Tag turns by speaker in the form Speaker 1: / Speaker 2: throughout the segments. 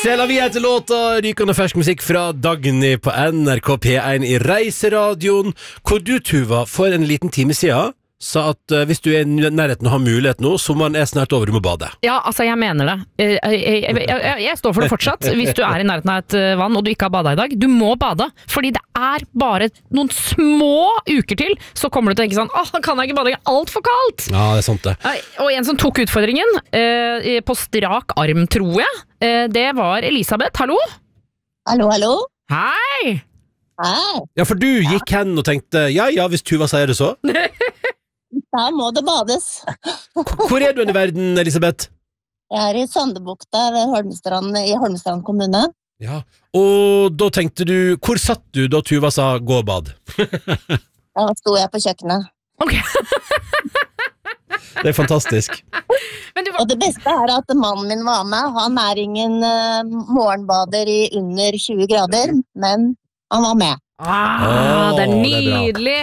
Speaker 1: C'est la vie heter låta, rykende fersk musikk fra Dagny på NRK P1 i Reiseradioen, hvor du, Tuva, for en liten time siden sa at hvis du er i nærheten og har mulighet nå, sommeren er snart over, du må bade.
Speaker 2: Ja, altså jeg mener det. Jeg står for det fortsatt. Hvis du er i nærheten av et vann og du ikke har badet i dag, du må bade. Fordi det er bare noen små uker til, så kommer du til å tenke sånn, kan jeg ikke bade, det er alt for kaldt.
Speaker 1: Ja, det er sant det.
Speaker 2: Og en som tok utfordringen, på strak arm, tror jeg, det var Elisabeth. Hallo?
Speaker 3: Hallo, hallo.
Speaker 2: Hei!
Speaker 3: Hei.
Speaker 1: Ja, for du gikk hen og tenkte, ja, hvis Tuva sier det så.
Speaker 3: Da må det bades.
Speaker 1: Hvor er du i verden, Elisabeth?
Speaker 3: Jeg er i Sandebukta ved Holmestrand, i Holmestrand kommune.
Speaker 1: Ja, og da tenkte du, hvor satt du da Tuva sa gå og bad?
Speaker 3: Da sto jeg på kjøkkenet.
Speaker 2: Ok.
Speaker 1: Det er fantastisk.
Speaker 3: Og det beste er at mannen min var med. Han er ingen morgenbader i under 20 grader, men han var med.
Speaker 2: Det er nydelig.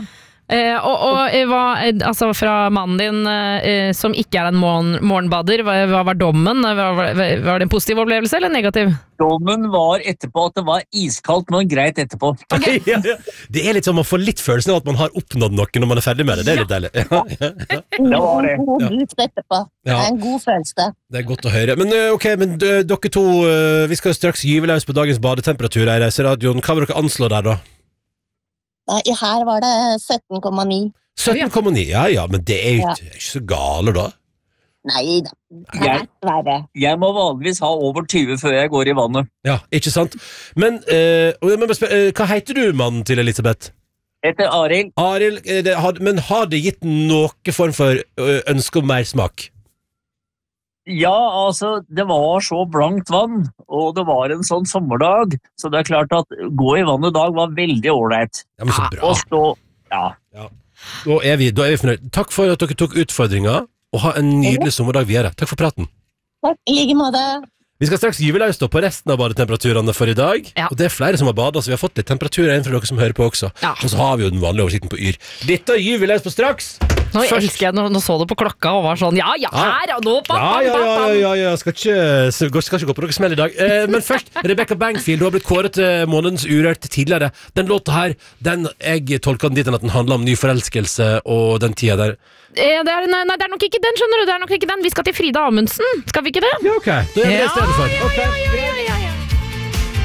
Speaker 2: Altså fra mannen din som ikke er en morgenbader, hva var dommen? Var det en positiv opplevelse eller negativ?
Speaker 4: Dommen var etterpå at det var iskaldt, men greit etterpå.
Speaker 1: Okay. Ja. Det er litt sånn, man får litt følelsen av at man har oppnådd noe når man er ferdig med det. Det er litt deilig.
Speaker 4: Det var det.
Speaker 3: God luft etterpå. Det er en god følelse.
Speaker 1: Det er godt å høre. Men dere to, vi skal straks gyve løs på dagens badetemperatur i Reiseradioen. Hva vil dere anslå der da?
Speaker 3: Her var det 17,9.
Speaker 1: 17,9, ja, men det er jo ikke så gale da.
Speaker 3: Nei da, det er verre.
Speaker 4: Jeg må vanligvis ha over 20 før jeg går i vannet.
Speaker 1: Ja, ikke sant? Men hva heter du, mannen til Elisabeth?
Speaker 4: Heter Arild.
Speaker 1: Arild, men har det gitt noe form for ønske om mer smak?
Speaker 4: Ja, altså, det var så blankt vann, og det var en sånn sommerdag, så det er klart at gå i vannet i dag var veldig ordentlig.
Speaker 1: Ja, men så bra.
Speaker 4: Ja.
Speaker 1: Da er vi fornøyd. Takk for at dere tok utfordringen, og ha en nydelig sommerdag videre. Takk for praten.
Speaker 3: Takk, i like måte.
Speaker 1: Vi skal straks gyve løs på resten av badetemperaturene for i dag.
Speaker 2: Ja.
Speaker 1: Og det er flere som har badet, så vi har fått litt temperaturer inn fra dere som hører på også.
Speaker 2: Ja.
Speaker 1: Og så har vi jo den vanlige oversikten på Yr. Dette gyver vi løs på straks.
Speaker 2: Nå elsker jeg, nå så du på klokka og var sånn, her, nå,
Speaker 1: Ja, skal ikke gå på noe smell i dag. Men først, Rebecca Bangfield, du har blitt kåret til månedens urørt tidligere. Den låta her, jeg tolker den dit at den handler om ny forelskelse og den tida der.
Speaker 2: Det er nok ikke den, skjønner du. Det er nok ikke den. Vi skal til Frida Amundsen, skal vi ikke det?
Speaker 1: Ja, ok. Da gjør vi det i stedet for.
Speaker 2: Ja.